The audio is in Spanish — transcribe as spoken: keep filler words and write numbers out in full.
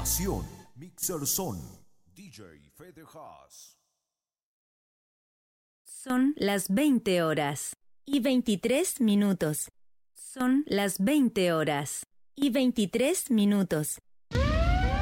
Grabación, Mixer Son, D J Fede Haas. Son las veinte horas y veintitrés minutos. Son las veinte horas y veintitrés minutos.